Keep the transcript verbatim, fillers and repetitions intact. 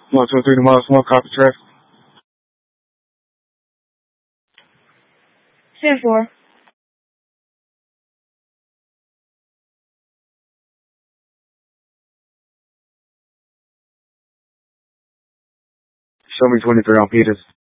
One, two, three, the miles, one, copy traffic. ten four. Show me twenty-three on Peters.